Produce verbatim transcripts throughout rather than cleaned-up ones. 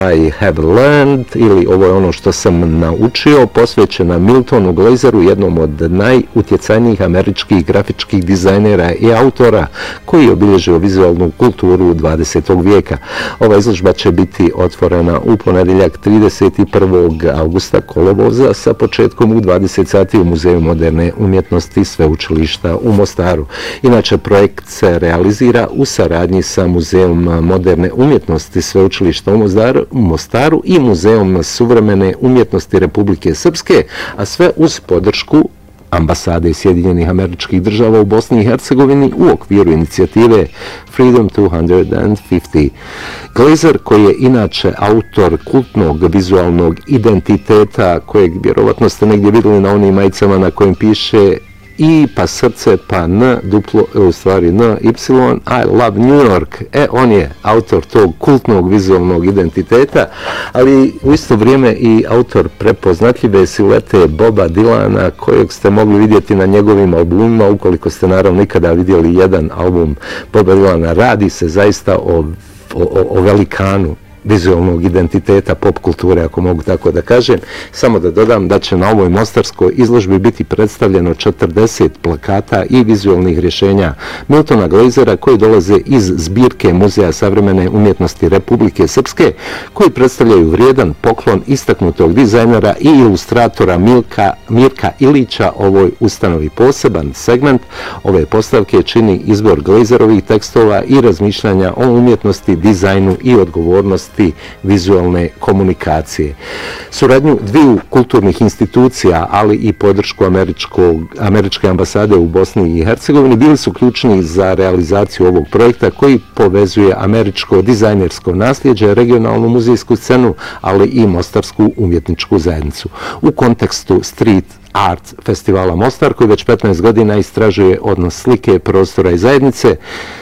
I have learned, ili ovo je ono što sam naučio, posvećena Miltonu Glaseru, jednom od najutjecajnijih američkih grafičkih dizajnera i autora koji je obilježio vizualnu kulturu dvadesetog vijeka. Ova izložba će biti otvorena u ponedjeljak trideset prvog avgusta kolovoza sa početkom u dvadeset sati u Muzeju moderne umjetnosti Sveučilišta u Mostaru. Inače, projekt se realizira u saradnji sa Muzejom moderne umjetnosti Sveučilišta u Mostaru, Mostaru i Muzejom suvremene umjetnosti Republike Srpske, a sve uz podršku ambasade Sjedinjenih Američkih Država u Bosni i Hercegovini u okviru inicijative Freedom dvjesto pedeset. Glaser, koji je inače autor kultnog vizualnog identiteta, kojeg vjerovatno ste negdje vidjeli na onim majicama na kojem piše I pa srce pa N, duplo, u stvari N, Y, I love New York. E, on je autor tog kultnog vizualnog identiteta, ali u isto vrijeme i autor prepoznatljive silete Boba Dylana, kojeg ste mogli vidjeti na njegovim albumima, ukoliko ste naravno nikada vidjeli jedan album Boba Dylana. Radi se zaista o, o, o velikanu vizualnog identiteta pop kulture, ako mogu tako da kažem. Samo da dodam da će na ovoj mostarskoj izložbi biti predstavljeno četrdeset plakata i vizualnih rješenja Miltona Glasera koji dolaze iz zbirke Muzeja savremene umjetnosti Republike Srpske, koji predstavljaju vrijedan poklon istaknutog dizajnera i ilustratora Milka, Mirka Ilića ovoj ustanovi. Poseban segment ove postavke čini izbor Glaserovih tekstova i razmišljanja o umjetnosti, dizajnu i odgovornosti vizualne komunikacije. Suradnju dviju kulturnih institucija, ali i podršku američke ambasade u Bosni i Hercegovini bili su ključni za realizaciju ovog projekta koji povezuje američko dizajnersko nasljeđe, regionalnu muzejsku scenu, ali i mostarsku umjetničku zajednicu. U kontekstu Street Art festivala Mostar, koji već petnaest godina istražuje odnos slike, prostora i zajednice,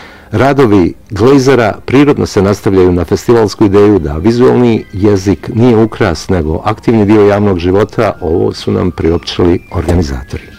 radovi Glasera prirodno se nastavljaju na festivalsku ideju da vizualni jezik nije ukras, nego aktivni dio javnog života. Ovo su nam priopćili organizatori.